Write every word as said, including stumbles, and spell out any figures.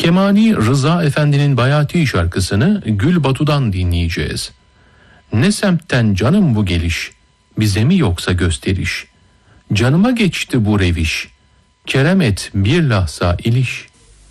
Kemani Rıza Efendi'nin Bayati şarkısını Gül Batu'dan dinleyeceğiz. Ne semtten canım bu geliş, bize mi yoksa gösteriş? Canıma geçti bu reviş, kerem et bir lahza iliş.